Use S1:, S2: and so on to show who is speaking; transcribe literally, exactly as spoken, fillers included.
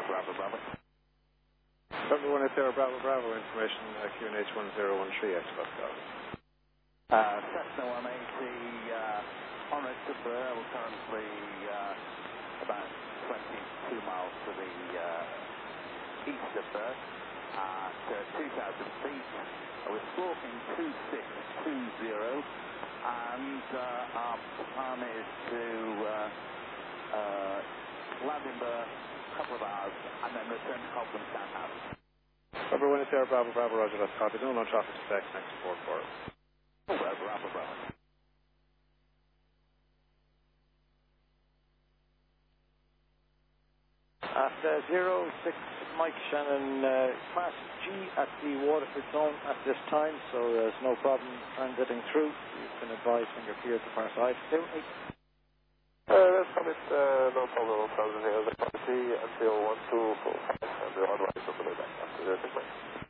S1: Bravo, Bravo.
S2: Number one eight zero Bravo, Bravo, information uh, Q N H one zero one three, Express Golf.
S1: Uh, Cessna one eighty, uh, on route to Burr, we're currently uh, about twenty-two miles to the uh, east of Burr, at uh, two thousand feet, we're stalking two six two zero, and uh, our plan is to uh, uh, land in Burr a couple of hours, and then return to Cobham Townhouse.
S2: Number one eight zero Bravo, Bravo, Roger, that's copy. No launch traffic to text, next to four four.
S1: Bravo, Bravo, Bravo.
S3: At uh, zero six Mike Shannon, uh, Class G at the Waterford zone at this time, so there's no problem transiting through. You can advise when you're clear at the far side. zero eight.
S4: Uh, that's commit, uh, no problem, one thousand here, the quality until one two four five, and the otherwise, something like that, after the